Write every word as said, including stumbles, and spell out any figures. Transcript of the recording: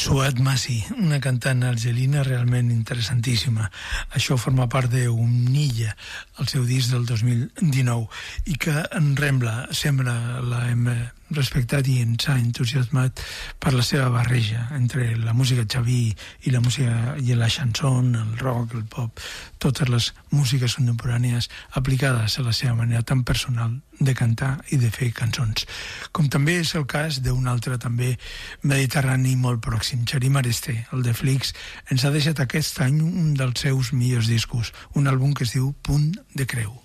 Suat Masi, una cantant argelina realment interessantíssima. Això forma part d'Umnilla, el seu disc del dos mil dinou, i que en Rembla sempre l'hem respectat i ens ha entusiasmat per la seva barreja entre la música xaví i la música i la chanson, el rock, el pop, totes les músiques contemporànies aplicades a la seva manera tan personal de cantar i de fer cançons. Com també és el cas d'un altre també mediterrani molt pròxim, Xarim Aresté, el de Flix, ens ha deixat aquest any un dels seus millors discos, un àlbum que es diu Punt de Creu.